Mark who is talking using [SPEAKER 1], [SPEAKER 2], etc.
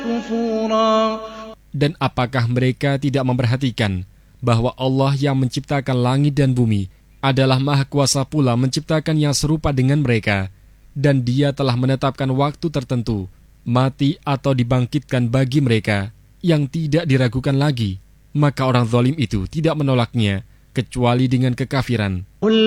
[SPEAKER 1] كفورا.
[SPEAKER 2] Dan apakah mereka tidak memperhatikan bahwa Allah yang menciptakan langit dan bumi adalah Maha Kuasa pula menciptakan yang serupa dengan mereka, dan Dia telah menetapkan waktu tertentu, mati atau dibangkitkan bagi mereka yang tidak diragukan lagi, maka orang zalim itu tidak menolaknya kecuali dengan kekafiran.